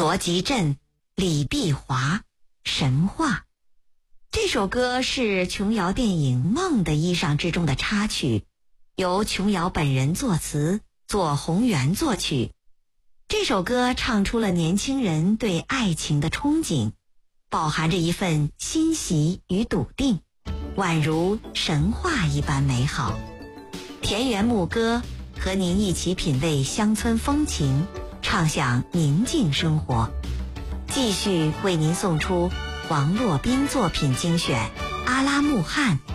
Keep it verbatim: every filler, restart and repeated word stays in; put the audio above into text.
罗吉镇、李碧华，神话。这首歌是琼瑶电影《梦的衣裳》之中的插曲，由琼瑶本人作词，左宏元作曲。这首歌唱出了年轻人对爱情的憧憬，饱含着一份欣喜与笃定，宛如神话一般美好。田园牧歌，和您一起品味乡村风情，畅享宁静生活。继续为您送出王洛宾作品精选《阿拉木汗》。